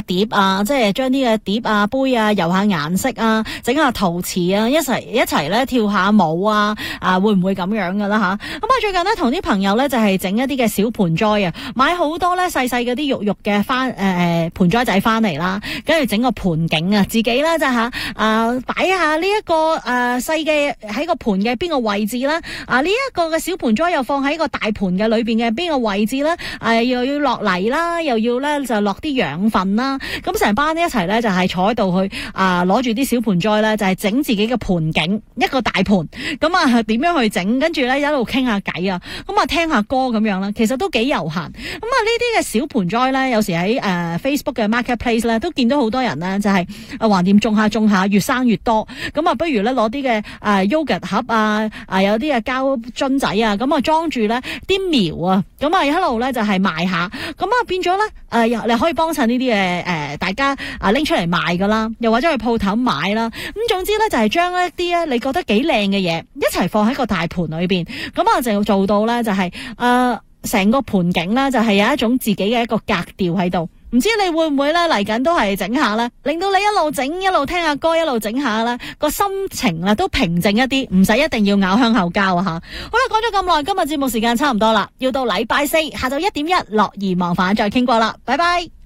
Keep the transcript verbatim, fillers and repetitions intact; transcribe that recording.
碟啊，即係將啲嘅碟啊、杯啊油下顏色啊，整下陶瓷啊，一齊一齊咧跳下舞啊，啊會唔會咁樣噶啦吓？咁啊最近咧同啲朋友咧就係整一啲嘅小盆栽啊，買好多咧細細嗰啲肉肉嘅翻誒誒盆栽仔翻嚟啦，跟住整個盆景啊，自己咧就吓啊擺下呢、這、一個誒細嘅喺個盆嘅邊個位置啦，啊呢一、這個嘅小盆栽又放喺個大盆嘅裏邊嘅邊個位置啦，誒又要落泥啦，又要咧就落啲養分啦，咁成班一齊咧就係坐喺度去啊攞住啲小盆栽咧就係整自己嘅盆景，一個大盆，咁啊點樣去整，跟住咧一路傾下偈啊，咁啊聽下歌咁樣啦，其實都幾悠閒。咁啊呢啲嘅小盆栽咧，有時喺誒、呃、Facebook 嘅 Marketplace 咧都見到好多人咧就係啊橫掂種下種下越生越多，咁啊不如咧攞啲嘅誒 yogurt 盒啊，啊有啲嘅膠樽仔啊，咁啊裝住咧啲苗啊，咁啊一路咧就係賣下，咁啊變咗咧誒你可以幫襯呢啲嘅誒大家啊拎出嚟賣噶啦，又或者去鋪頭買啦，咁總之咧就係將一啲咧你覺得幾靚嘅嘢一齊放喺個大盆裏邊，咁啊就做到咧就係誒成個盆景咧就係有一種自己嘅一個格調喺度。唔知你會唔會咧嚟緊都係整下咧，令到你一路整一路聽下歌，一路整下啦，個心情啊都平靜一啲，唔使一定要咬香口膠啊吓。好啦，講咗咁耐，今日節目時間差唔多啦，要到禮拜四下晝一點一樂兒忘返再傾過啦，拜拜。